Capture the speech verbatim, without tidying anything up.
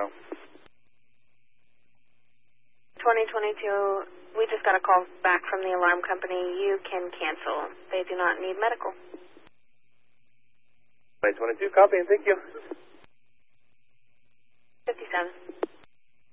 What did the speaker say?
tomorrow. twenty twenty-two, we just got a call back from the alarm company. You can cancel. They do not need medical. twenty twenty-two, copy, and thank you. fifty-seven.